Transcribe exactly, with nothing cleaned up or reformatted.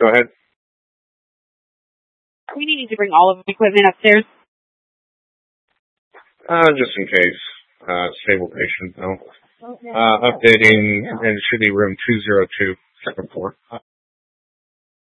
Go ahead. Are we needing to bring all of the equipment upstairs? Uh, just in case. Uh, stable patient, no. Uh, updating, and it should be room two oh two, second floor.